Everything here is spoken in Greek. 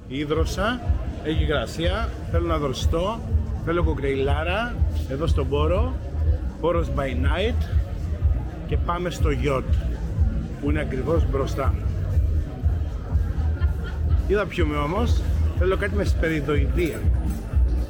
ίδρωσα, έχει υγρασία, θέλω να δροσιστώ, θέλω κοκρεϊλάρα, εδώ στον Πόρο, Πόρος by night, και πάμε στο yacht που είναι ακριβώς μπροστά μου. Τι θα πιούμε όμως? Θέλω κάτι με σπεριδοειδία.